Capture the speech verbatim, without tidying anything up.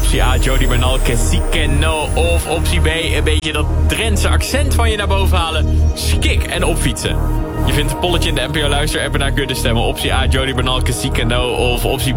Optie A, Jody Bernal, Kessique No. Of optie B, een beetje dat Drentse accent van je naar boven halen. Skik en opfietsen. Je vindt een polletje in de N P O Luister app en daar kun je stemmen. Optie A, Jody Bernal, Kessique No. Of optie B,